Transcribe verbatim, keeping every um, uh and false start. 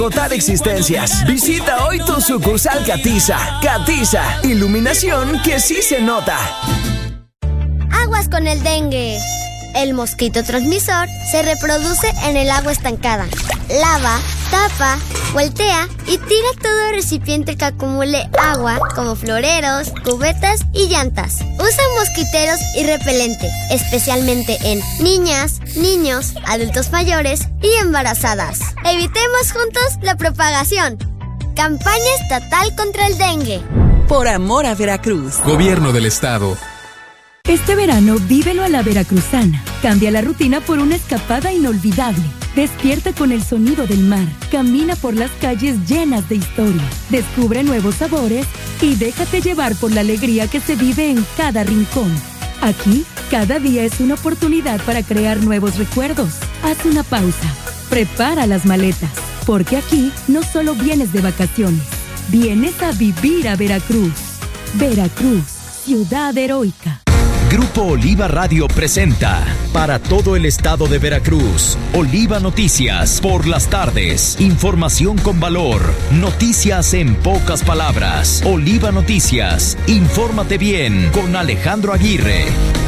Agotar existencias. Visita hoy tu sucursal Catiza. Catiza, iluminación que sí se nota. Aguas con el dengue. El mosquito transmisor se reproduce en el agua estancada. Lava, tapa, voltea y tira todo recipiente que acumule agua, como floreros, cubetas y llantas. Usa mosquiteros y repelente, especialmente en niñas, niños, adultos mayores y embarazadas. Evitemos juntos la propagación. Campaña estatal contra el dengue. Por amor a Veracruz. Gobierno del Estado. Este verano vívelo a la veracruzana. Cambia la rutina por una escapada inolvidable. Despierta con el sonido del mar. Camina por las calles llenas de historia. Descubre nuevos sabores y déjate llevar por la alegría que se vive en cada rincón. Aquí, cada día es una oportunidad para crear nuevos recuerdos. Haz una pausa. Prepara las maletas. Porque aquí no solo vienes de vacaciones. Vienes a vivir a Veracruz. Veracruz, ciudad heroica. Grupo Oliva Radio presenta para todo el estado de Veracruz, Oliva Noticias por las tardes. Información con valor, noticias en pocas palabras. Oliva Noticias, infórmate bien con Alejandro Aguirre.